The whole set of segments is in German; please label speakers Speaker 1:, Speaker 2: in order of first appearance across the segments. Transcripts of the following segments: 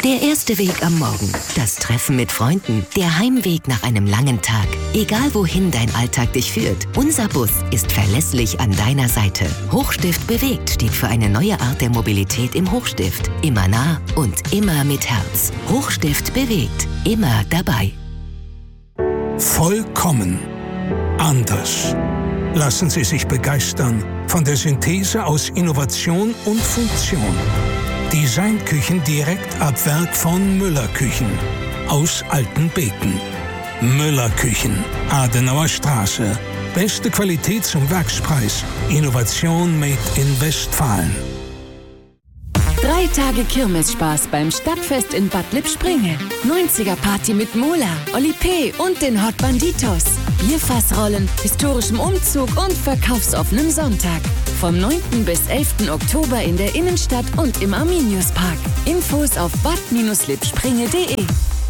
Speaker 1: Der erste Weg am Morgen, das Treffen mit Freunden, der Heimweg nach einem langen Tag. Egal wohin dein Alltag dich führt, unser Bus ist verlässlich an deiner Seite. Hochstift bewegt steht für eine neue Art der Mobilität im Hochstift. Immer nah und immer mit Herz. Hochstift bewegt, immer dabei.
Speaker 2: Vollkommen anders. Lassen Sie sich begeistern von der Synthese aus Innovation und Funktion. Designküchen direkt ab Werk von Müller Küchen aus Altenbeken. Müller Küchen, Adenauer Straße. Beste Qualität zum Werkspreis. Innovation made in Westfalen.
Speaker 3: 3 Tage Kirmesspaß beim Stadtfest in Bad Lippspringe. 90er-Party mit Mola, Oli P. und den Hot Banditos. Bierfassrollen, historischem Umzug und verkaufsoffenem Sonntag. Vom 9. bis 11. Oktober in der Innenstadt und im Arminius-Park. Infos auf bad-lippspringe.de.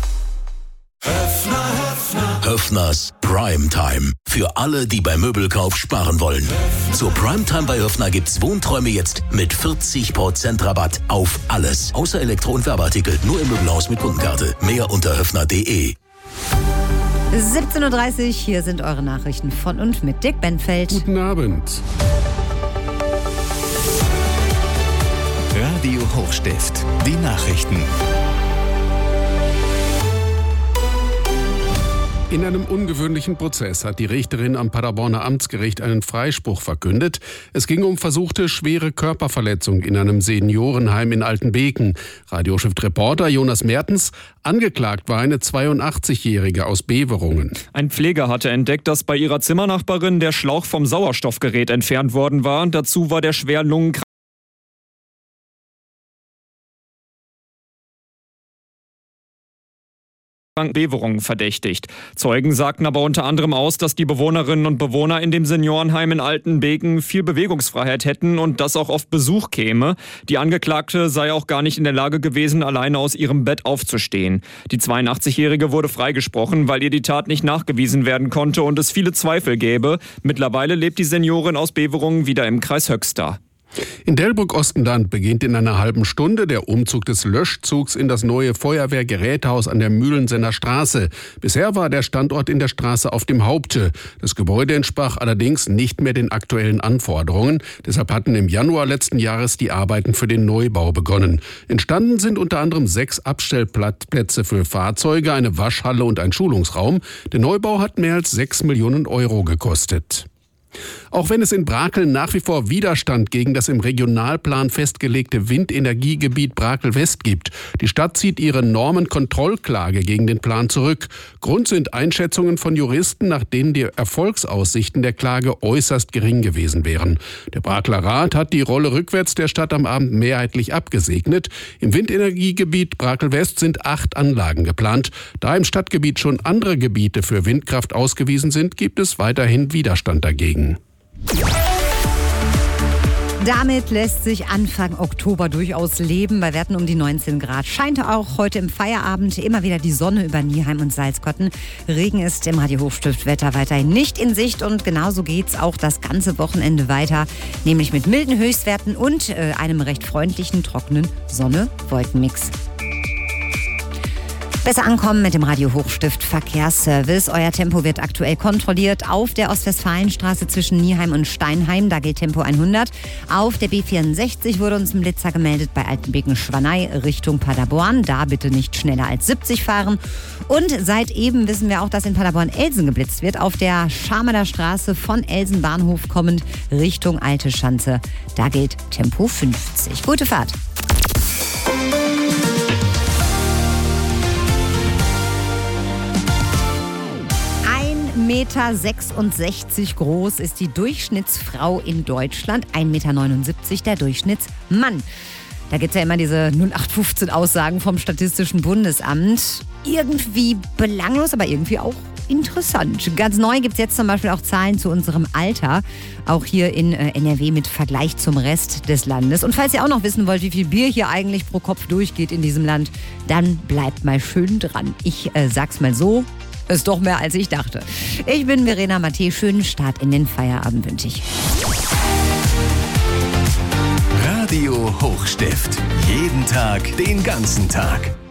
Speaker 4: Höffners Primetime. Für alle, die beim Möbelkauf sparen wollen. Zur Primetime bei Höffner gibt's Wohnträume jetzt mit 40% Rabatt auf alles. Außer Elektro- und Werbeartikel. Nur im Möbelhaus mit Kundenkarte. Mehr unter höffner.de.
Speaker 5: 17.30 Uhr, hier sind eure Nachrichten von und mit Dick Benfeld.
Speaker 6: Guten Abend.
Speaker 7: Radio Hochstift, die Nachrichten.
Speaker 6: In einem ungewöhnlichen Prozess hat die Richterin am Paderborner Amtsgericht einen Freispruch verkündet. Es ging um versuchte schwere Körperverletzung in einem Seniorenheim in Altenbeken. Radioschrift-Reporter Jonas Mertens. Angeklagt war eine 82-Jährige aus Beverungen.
Speaker 8: Ein Pfleger hatte entdeckt, dass bei ihrer Zimmernachbarin der Schlauch vom Sauerstoffgerät entfernt worden war. Dazu war der schwer lungenkrank Beverungen verdächtigt. Zeugen sagten aber unter anderem aus, dass die Bewohnerinnen und Bewohner in dem Seniorenheim in Altenbeken viel Bewegungsfreiheit hätten und dass auch oft Besuch käme. Die Angeklagte sei auch gar nicht in der Lage gewesen, alleine aus ihrem Bett aufzustehen. Die 82-Jährige wurde freigesprochen, weil ihr die Tat nicht nachgewiesen werden konnte und es viele Zweifel gäbe. Mittlerweile lebt die Seniorin aus Beverungen wieder im Kreis Höxter.
Speaker 6: In Delbrück-Ostenland beginnt in einer halben Stunde der Umzug des Löschzugs in das neue Feuerwehrgerätehaus an der Mühlensenner Straße. Bisher war der Standort in der Straße auf dem Haupte. Das Gebäude entsprach allerdings nicht mehr den aktuellen Anforderungen. Deshalb hatten im Januar letzten Jahres die Arbeiten für den Neubau begonnen. Entstanden sind unter anderem 6 Abstellplätze für Fahrzeuge, eine Waschhalle und ein Schulungsraum. Der Neubau hat mehr als 6 Millionen Euro gekostet. Auch wenn es in Brakel nach wie vor Widerstand gegen das im Regionalplan festgelegte Windenergiegebiet Brakel-West gibt. Die Stadt zieht ihre Normenkontrollklage gegen den Plan zurück. Grund sind Einschätzungen von Juristen, nach denen die Erfolgsaussichten der Klage äußerst gering gewesen wären. Der Brakeler Rat hat die Rolle rückwärts der Stadt am Abend mehrheitlich abgesegnet. Im Windenergiegebiet Brakel-West sind 8 Anlagen geplant. Da im Stadtgebiet schon andere Gebiete für Windkraft ausgewiesen sind, gibt es weiterhin Widerstand dagegen.
Speaker 5: Damit lässt sich Anfang Oktober durchaus leben. Bei Werten um die 19 Grad scheint auch heute im Feierabend immer wieder die Sonne über Nieheim und Salzkotten. Regen ist im Radio Hochstift Wetter weiterhin nicht in Sicht und genauso geht's auch das ganze Wochenende weiter, nämlich mit milden Höchstwerten und einem recht freundlichen, trockenen Sonne-Wolkenmix. Besser ankommen mit dem Radio Hochstift Verkehrsservice. Euer Tempo wird aktuell kontrolliert auf der Ostwestfalenstraße zwischen Nieheim und Steinheim. Da gilt Tempo 100. Auf der B64 wurde uns ein Blitzer gemeldet bei Altenbeken-Schwanei Richtung Paderborn. Da bitte nicht schneller als 70 fahren. Und seit eben wissen wir auch, dass in Paderborn-Elsen geblitzt wird. Auf der Scharmeler Straße von Elsen Bahnhof kommend Richtung Alte Schanze. Da gilt Tempo 50. Gute Fahrt. 1,66 Meter groß ist die Durchschnittsfrau in Deutschland, 1,79 Meter der Durchschnittsmann. Da gibt es ja immer diese 0815-Aussagen vom Statistischen Bundesamt. Irgendwie belanglos, aber irgendwie auch interessant. Ganz neu gibt es jetzt zum Beispiel auch Zahlen zu unserem Alter, auch hier in NRW mit Vergleich zum Rest des Landes. Und falls ihr auch noch wissen wollt, wie viel Bier hier eigentlich pro Kopf durchgeht in diesem Land, dann bleibt mal schön dran. Ich sag's mal so, ist doch mehr als ich dachte. Ich bin Verena Matthä, schönen Start in den Feierabend wünsche ich.
Speaker 7: Radio Hochstift. Jeden Tag, den ganzen Tag.